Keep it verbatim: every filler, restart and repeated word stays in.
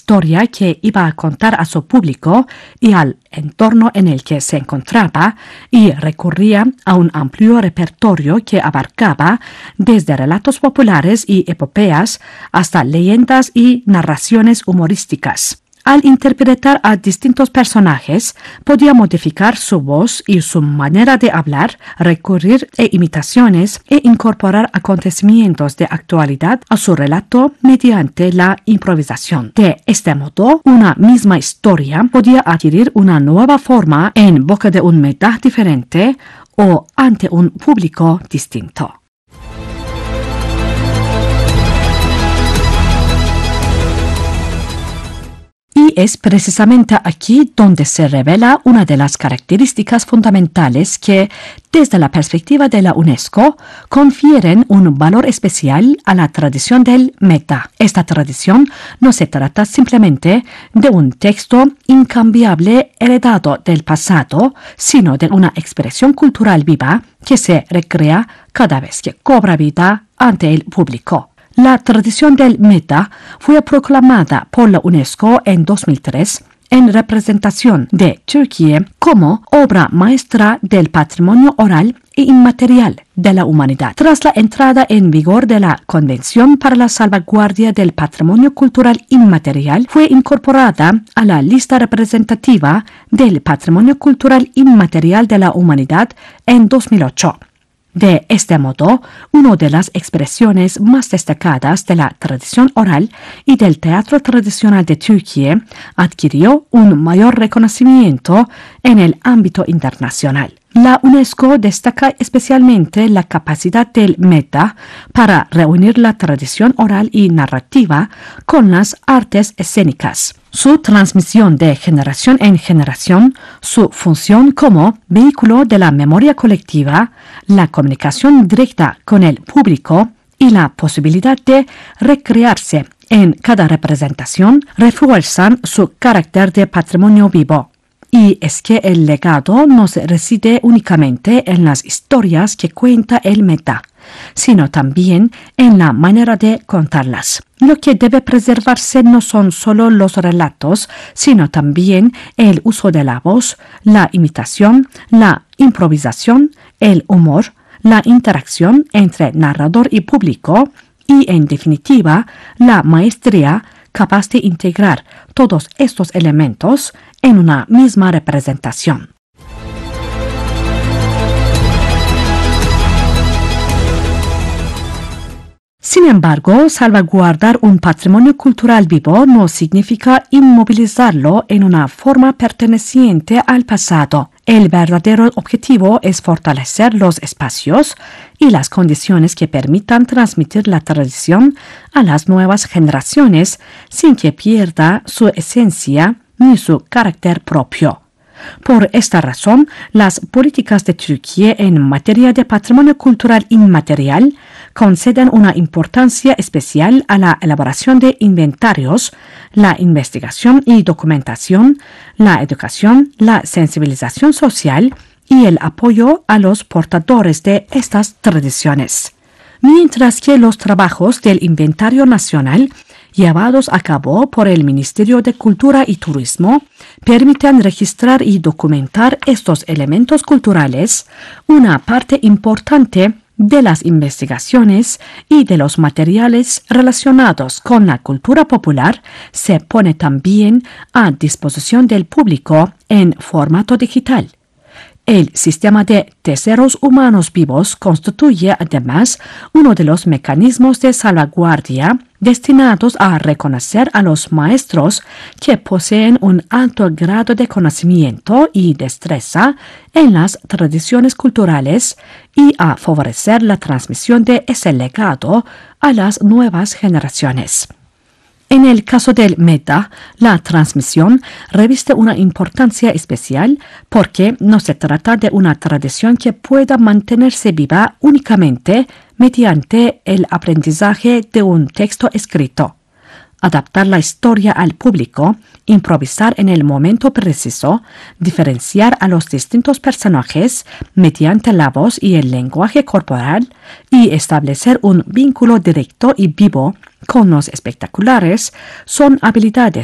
historia que iba a contar a su público y al entorno en el que se encontraba, y recurría a un amplio repertorio que abarcaba desde relatos populares y epopeas hasta leyendas y narraciones humorísticas. Al interpretar a distintos personajes, podía modificar su voz y su manera de hablar, recurrir a imitaciones e incorporar acontecimientos de actualidad a su relato mediante la improvisación. De este modo, una misma historia podía adquirir una nueva forma en boca de un meta diferente o ante un público distinto. Y es precisamente aquí donde se revela una de las características fundamentales que, desde la perspectiva de la UNESCO, confieren un valor especial a la tradición del meta. Esta tradición no se trata simplemente de un texto incambiable heredado del pasado, sino de una expresión cultural viva que se recrea cada vez que cobra vida ante el público. La tradición del meta fue proclamada por la UNESCO en dos mil tres en representación de Turquía como obra maestra del patrimonio oral e inmaterial de la humanidad. Tras la entrada en vigor de la Convención para la Salvaguardia del Patrimonio Cultural Inmaterial, fue incorporada a la lista representativa del Patrimonio Cultural Inmaterial de la Humanidad en dos mil ocho. De este modo, una de las expresiones más destacadas de la tradición oral y del teatro tradicional de Turquía adquirió un mayor reconocimiento en el ámbito internacional. La UNESCO destaca especialmente la capacidad del meta para reunir la tradición oral y narrativa con las artes escénicas. Su transmisión de generación en generación, su función como vehículo de la memoria colectiva, la comunicación directa con el público y la posibilidad de recrearse en cada representación refuerzan su carácter de patrimonio vivo. Y es que el legado no se reside únicamente en las historias que cuenta el meta, sino también en la manera de contarlas. Lo que debe preservarse no son solo los relatos, sino también el uso de la voz, la imitación, la improvisación, el humor, la interacción entre narrador y público y, en definitiva, la maestría capaz de integrar todos estos elementos en una misma representación. Sin embargo, salvaguardar un patrimonio cultural vivo no significa inmovilizarlo en una forma perteneciente al pasado. El verdadero objetivo es fortalecer los espacios y las condiciones que permitan transmitir la tradición a las nuevas generaciones sin que pierda su esencia ni su carácter propio. Por esta razón, las políticas de Turquía en materia de patrimonio cultural inmaterial conceden una importancia especial a la elaboración de inventarios, la investigación y documentación, la educación, la sensibilización social y el apoyo a los portadores de estas tradiciones. Mientras que los trabajos del Inventario Nacional llevados a cabo por el Ministerio de Cultura y Turismo permiten registrar y documentar estos elementos culturales, una parte importante de las investigaciones y de los materiales relacionados con la cultura popular se pone también a disposición del público en formato digital. El sistema de tesoros humanos vivos constituye además uno de los mecanismos de salvaguardia destinados a reconocer a los maestros que poseen un alto grado de conocimiento y destreza en las tradiciones culturales y a favorecer la transmisión de ese legado a las nuevas generaciones. En el caso del meta, la transmisión reviste una importancia especial porque no se trata de una tradición que pueda mantenerse viva únicamente mediante el aprendizaje de un texto escrito. Adaptar la historia al público, improvisar en el momento preciso, diferenciar a los distintos personajes mediante la voz y el lenguaje corporal y establecer un vínculo directo y vivo con los espectaculares son habilidades